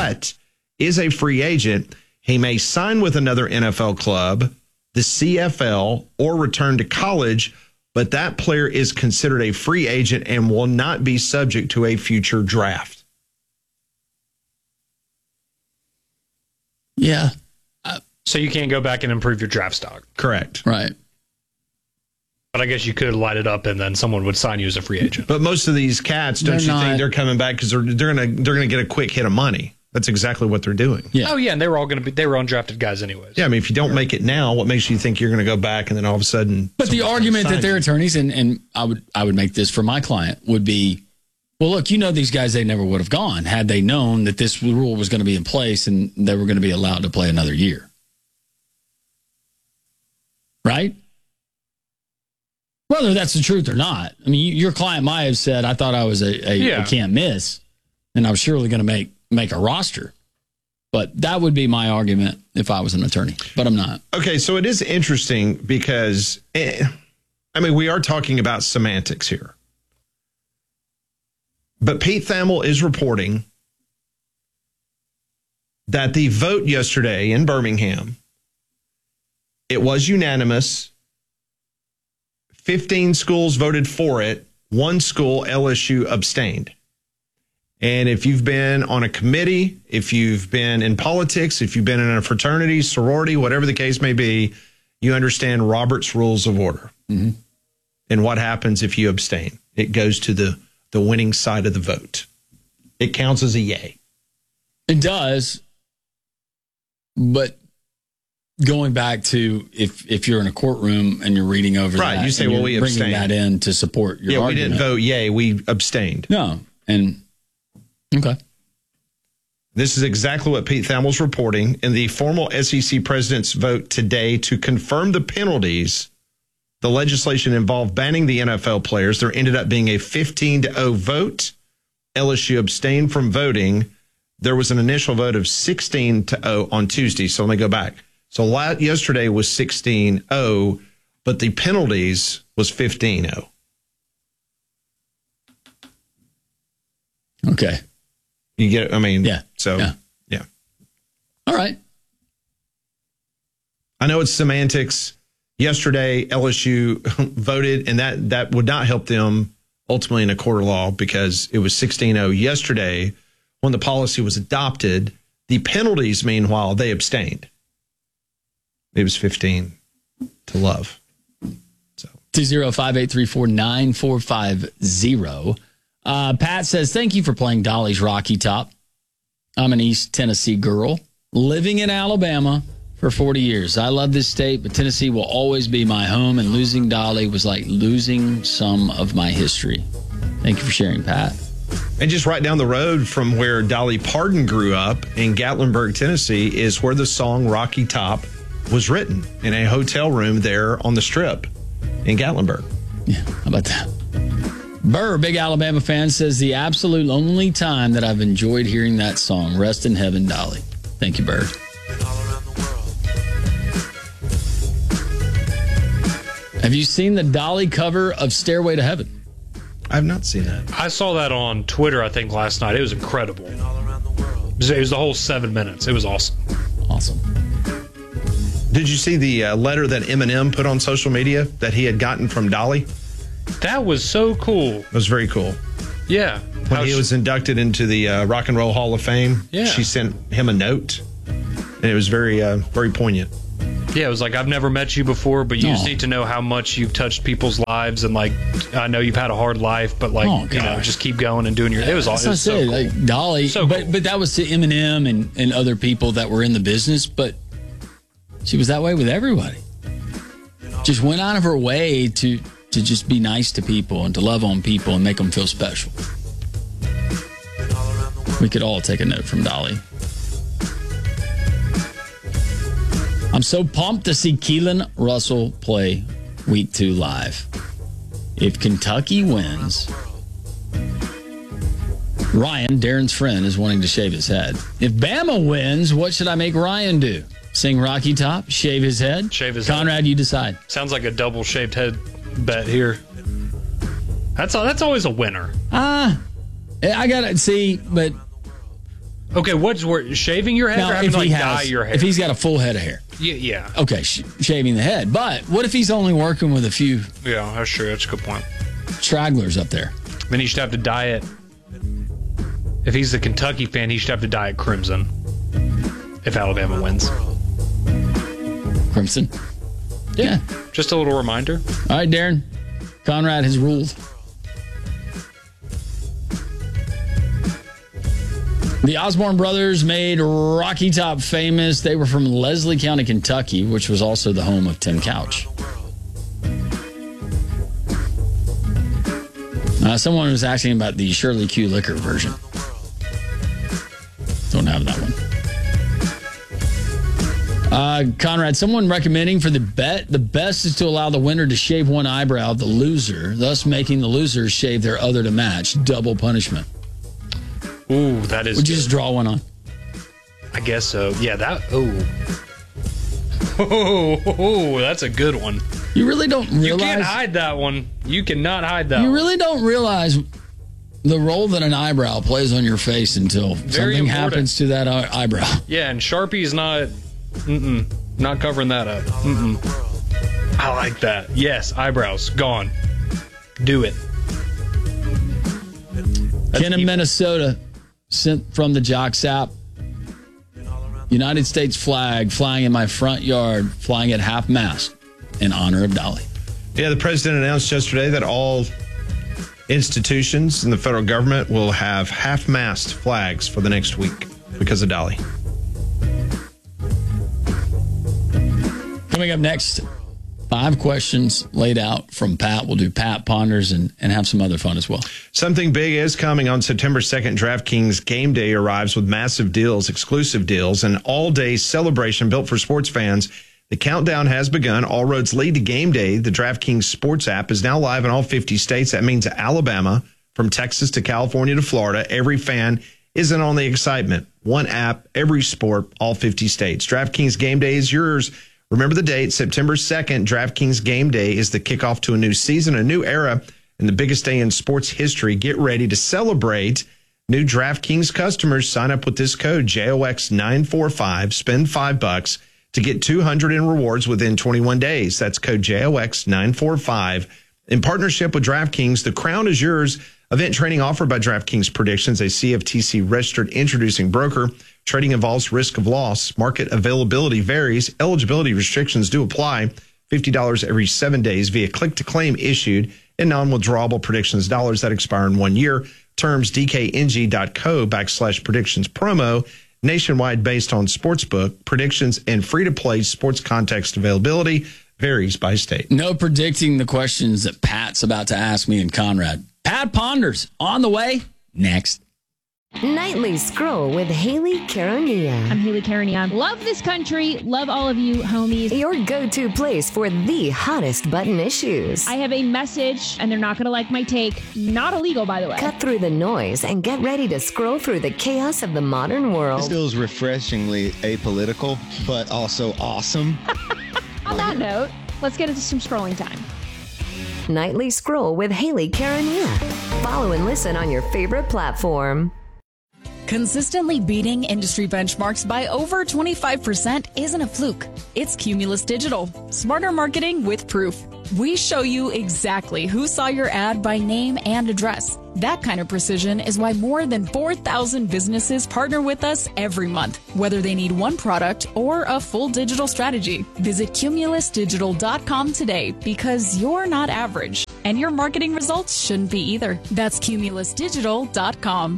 but is a free agent. He may sign with another NFL club, the CFL, or return to college, but that player is considered a free agent and will not be subject to a future draft. Yeah. So you can't go back and improve your draft stock. Correct. Right. But I guess you could light it up and then someone would sign you as a free agent. But most of these cats, don't you think they're coming back because they're gonna get a quick hit of money? That's exactly what they're doing. Yeah. Oh yeah, and they were undrafted guys anyways. Yeah, I mean, if you don't make it now, what makes you think you're going to go back and then all of a sudden? But the argument that their attorneys and I would make this for my client would be, well, look, these guys, they never would have gone had they known that this rule was going to be in place and they were going to be allowed to play another year. Right? Whether that's the truth or not. I mean, your client might have said, I thought I was a can't miss, and I was surely going to make a roster. But that would be my argument if I was an attorney, but I'm not. Okay, so it is interesting because, we are talking about semantics here. But Pete Thamel is reporting that the vote yesterday in Birmingham, it was unanimous. 15 schools voted for it. 1 school, LSU, abstained. And if you've been on a committee, if you've been in politics, if you've been in a fraternity, sorority, whatever the case may be, you understand Robert's Rules of Order. Mm-hmm. And what happens if you abstain? It goes to the winning side of the vote. It counts as a yay. It does. But going back to if you're in a courtroom and you're reading over right, that, you say, well, we bringing abstained. that in to support your argument. We didn't vote yay, we abstained. No, and okay. This is exactly what Pete Thamel's reporting. In the formal SEC president's vote today to confirm the penalties, the legislation involved banning the NFL players. There ended up being a 15-0 vote. LSU abstained from voting. There was an initial vote of 16-0 on Tuesday. So let me go back. So yesterday was 16-0, but the penalties was 15-0. Okay. You get it? I mean, yeah. So, yeah. All right. I know it's semantics. Yesterday, LSU voted, and that would not help them ultimately in a court of law because it was 16-0 yesterday when the policy was adopted. The penalties, meanwhile, they abstained. It was 15 to love. So 205-834-9450. Pat says, thank you for playing Dolly's Rocky Top. I'm an East Tennessee girl living in Alabama for 40 years. I love this state, but Tennessee will always be my home, and losing Dolly was like losing some of my history. Thank you for sharing, Pat. And just right down the road from where Dolly Parton grew up in Gatlinburg, Tennessee, is where the song Rocky Top was written, in a hotel room there on the Strip in Gatlinburg. Yeah, how about that? Burr, big Alabama fan, says the absolute only time that I've enjoyed hearing that song. Rest in heaven, Dolly. Thank you, Burr. Have you seen the Dolly cover of Stairway to Heaven? I have not seen that. I saw that on Twitter, I think, last night. It was incredible. It was the whole 7 minutes. It was awesome. Awesome. Did you see the letter that Eminem put on social media that he had gotten from Dolly? That was so cool. It was very cool. Yeah. When he was inducted into the Rock and Roll Hall of Fame, she sent him a note, and it was very, very poignant. Yeah, it was like, I've never met you before, but you just need to know how much you've touched people's lives, and like, I know you've had a hard life, but like, just keep going and doing your. It was all. It was so cool. Like Dolly, so cool. but that was to Eminem and other people that were in the business, but she was that way with everybody. Just went out of her way to just be nice to people and to love on people and make them feel special. We could all take a note from Dolly. I'm so pumped to see Keelan Russell play Week 2 live. If Kentucky wins, Ryan, Darren's friend, is wanting to shave his head. If Bama wins, what should I make Ryan do? Sing Rocky Top? Shave his head? Shave his Conrad, head. you decide. Sounds like a double shaved head bet here. That's always a winner. I gotta see, but Okay, what's worse, shaving your head now, or having to dye your hair? If he's got a full head of hair. Yeah. Okay, shaving the head. But what if he's only working with a few... Yeah, that's true. That's a good point. Stragglers up there. Then he should have to dye it. If he's a Kentucky fan, he should have to dye it crimson. If Alabama wins. Crimson? Yeah. Just a little reminder. All right, Darren. Conrad has ruled. The Osborne brothers made Rocky Top famous. They were from Leslie County, Kentucky, which was also the home of Tim Couch. Someone was asking about the Shirley Q. Liquor version. Don't have that one. Conrad, someone recommending for the bet, the best is to allow the winner to shave one eyebrow of the loser, thus making the loser shave their other to match. Double punishment. Ooh, that is. Would you just draw one on? I guess so. Yeah, that. Oh, that's a good one. You really don't realize. You can't hide that one. You cannot hide that one. You really don't realize the role that an eyebrow plays on your face until something happens to that eyebrow. Yeah, and Sharpie's not covering that up. I like that. Yes, eyebrows gone. Do it. Ken in Minnesota sent from the Jocks app. United States flag flying in my front yard, flying at half mast in honor of Dolly. Yeah, the president announced yesterday that all institutions in the federal government will have half-mast flags for the next week because of Dolly. Coming up next, 5 questions laid out from Pat. We'll do Pat Ponders and have some other fun as well. Something big is coming on September 2nd. DraftKings Game Day arrives with massive deals, exclusive deals, and all-day celebration built for sports fans. The countdown has begun. All roads lead to Game Day. The DraftKings Sports app is now live in all 50 states. That means Alabama, from Texas to California to Florida. Every fan is in on the excitement. One app, every sport, all 50 states. DraftKings Game Day is yours. Remember the date, September 2nd. DraftKings Game Day is the kickoff to a new season, a new era, and the biggest day in sports history. Get ready to celebrate. New DraftKings customers sign up with this code, JOX945, spend $5 to get $200 in rewards within 21 days. That's code JOX945. In partnership with DraftKings, the crown is yours. Event trading offered by DraftKings Predictions, a CFTC registered introducing broker. Trading involves risk of loss. Market availability varies. Eligibility restrictions do apply. $50 every 7 days via click-to-claim issued and non-withdrawable predictions dollars that expire in 1 year. Terms dkng.co/predictions promo. Nationwide based on sportsbook, predictions, and free-to-play sports context availability varies by state. No predicting the questions that Pat's about to ask me and Conrad. Pat Ponders on the way next. Nightly Scroll with Haley Caronia. I'm Haley Caronia. Love this country. Love all of you, homies. Your go-to place for the hottest button issues. I have a message, and they're not going to like my take. Not illegal, by the way. Cut through the noise and get ready to scroll through the chaos of the modern world. This feels refreshingly apolitical, but also awesome. On that note, let's get into some scrolling time. Nightly Scroll with Haley Caronia. Follow and listen on your favorite platform. Consistently beating industry benchmarks by over 25% isn't a fluke. It's Cumulus Digital. Smarter marketing with proof. We show you exactly who saw your ad by name and address. That kind of precision is why more than 4,000 businesses partner with us every month, whether they need one product or a full digital strategy. Visit cumulusdigital.com today because you're not average, and your marketing results shouldn't be either. That's cumulusdigital.com.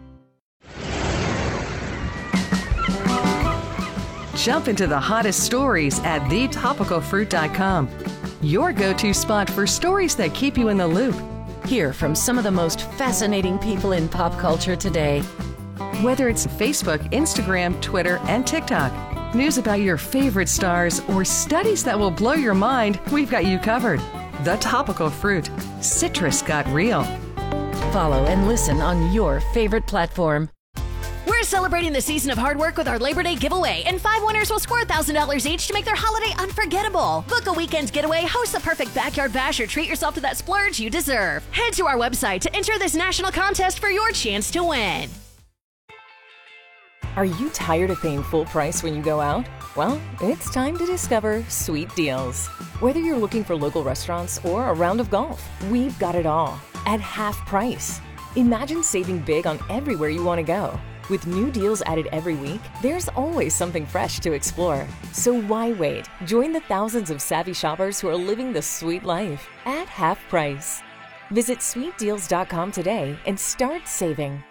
Jump into the hottest stories at thetopicalfruit.com. Your go-to spot for stories that keep you in the loop. Hear from some of the most fascinating people in pop culture today. Whether it's Facebook, Instagram, Twitter, and TikTok, news about your favorite stars, or studies that will blow your mind, we've got you covered. The Topical Fruit. Citrus got real. Follow and listen on your favorite platform. We're celebrating the season of hard work with our Labor Day giveaway, and 5 winners will score $1,000 each to make their holiday unforgettable. Book a weekend getaway, host the perfect backyard bash, or treat yourself to that splurge you deserve. Head to our website to enter this national contest for your chance to win. Are you tired of paying full price when you go out? Well, it's time to discover Sweet Deals. Whether you're looking for local restaurants or a round of golf, we've got it all at half price. Imagine saving big on everywhere you want to go. With new deals added every week, there's always something fresh to explore. So why wait? Join the thousands of savvy shoppers who are living the sweet life at half price. Visit sweetdeals.com today and start saving.